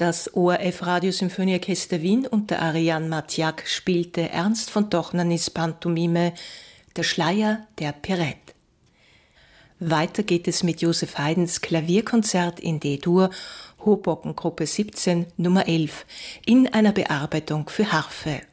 Das ORF Radiosymphonieorchester Wien unter Ariane Matjak spielte Ernst von Dochnernys Pantomime Der Schleier der Perette. Weiter geht es mit Joseph Haydns Klavierkonzert in D-Dur, Hoboken Gruppe 17, Nummer 11, in einer Bearbeitung für Harfe.